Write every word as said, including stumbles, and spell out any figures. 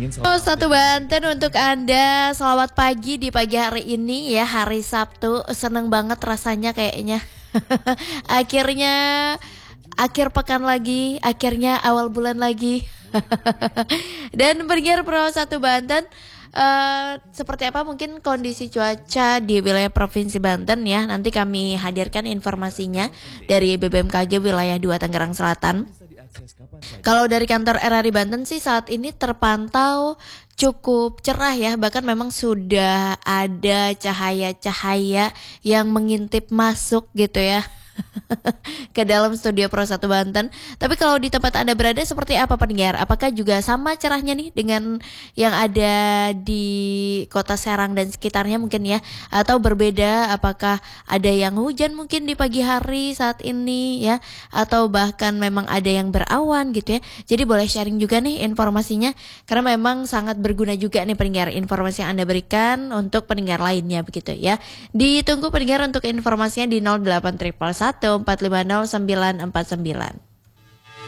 Oh, satu Banten untuk Anda. Selamat pagi di pagi hari ini ya, hari Sabtu. Seneng banget rasanya kayaknya. Akhirnya akhir pekan lagi, akhirnya awal bulan lagi. Dan pendengar Pro satu Banten, uh, seperti apa mungkin kondisi cuaca di wilayah Provinsi Banten ya. Nanti kami hadirkan informasinya dari B B M K G wilayah dua Tangerang Selatan. Kalau dari kantor R R I Banten sih saat ini terpantau cukup cerah ya, bahkan memang sudah ada cahaya-cahaya yang mengintip masuk gitu ya ke dalam studio Pro satu Banten. Tapi kalau di tempat Anda berada seperti apa pendengar? Apakah juga sama cerahnya nih dengan yang ada di Kota Serang dan sekitarnya mungkin ya? Atau berbeda? Apakah ada yang hujan mungkin di pagi hari saat ini ya? Atau bahkan memang ada yang berawan gitu ya? Jadi boleh sharing juga nih informasinya, karena memang sangat berguna juga nih pendengar informasi yang Anda berikan untuk pendengar lainnya begitu ya. Ditunggu pendengar untuk informasinya di nol delapan satu satu empat lima nol sembilan empat sembilan.